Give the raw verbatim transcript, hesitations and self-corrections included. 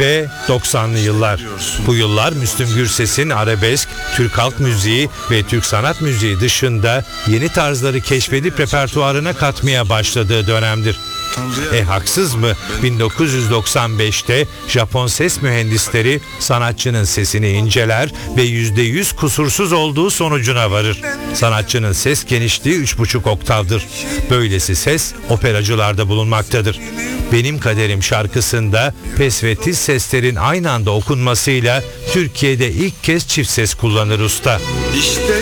Ve doksanlı yıllar. Bu yıllar Müslüm Gürses'in arabesk, Türk halk müziği ve Türk sanat müziği dışında yeni tarzları keşfedip repertuarına katmaya başladığı dönemdir. E haksız mı? bin dokuz yüz doksan beşte Japon ses mühendisleri sanatçının sesini inceler ve yüzde yüz kusursuz olduğu sonucuna varır. Sanatçının ses genişliği üç buçuk oktavdır. Böylesi ses operacılarda bulunmaktadır. Benim Kaderim şarkısında pes ve tiz seslerin aynı anda okunmasıyla Türkiye'de ilk kez çift ses kullanır usta. İşte